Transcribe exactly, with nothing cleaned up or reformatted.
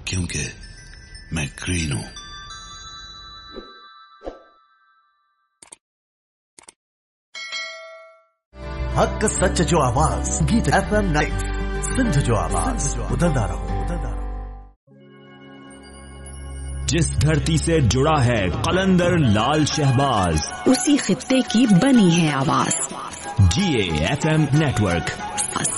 क्योंकि मैं ग्रीन हूं। हक सच जो आवाज, गीत एफ एम नाइन, सिंध जो आवाज, बदलता रहो, बदलता रहो। जिस धरती से जुड़ा है कलंदर लाल शहबाज, उसी खित्ते की बनी है आवाज। जी ए एफ एम नेटवर्क।